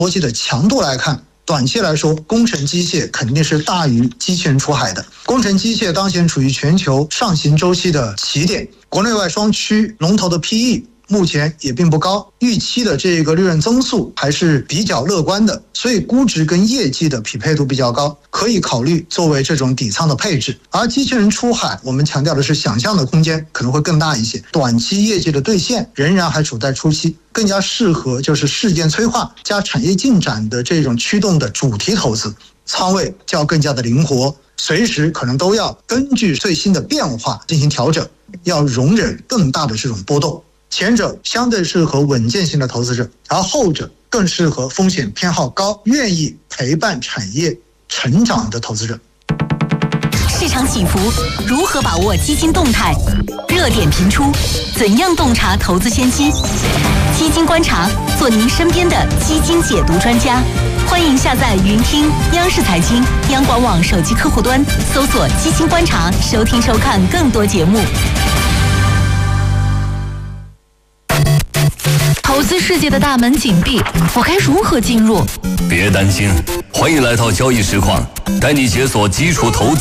逻辑的强度来看，短期来说，工程机械肯定是大于机器人出海的。工程机械当前处于全球上行周期的起点，国内外双驱龙头的 PE 目前也并不高，预期的这个利润增速还是比较乐观的，所以估值跟业绩的匹配度比较高，可以考虑作为这种底仓的配置。而机器人出海，我们强调的是想象的空间可能会更大一些，短期业绩的兑现仍然还处在初期，更加适合就是事件催化加产业进展的这种驱动的主题投资，仓位就要更加的灵活，随时可能都要根据最新的变化进行调整，要容忍更大的这种波动。前者相对适合稳健型的投资者，而后者更适合风险偏好高、愿意陪伴产业成长的投资者。 市场起伏，如何把握基金动态？热点频出，怎样洞察投资先机？基金观察，做您身边的基金解读专家。欢迎下载云听央视财经、央广网手机客户端，搜索“基金观察”，收听收看更多节目。投资世界的大门紧闭，我该如何进入？ 别担心，欢迎来到交易实况，带你解锁基础投资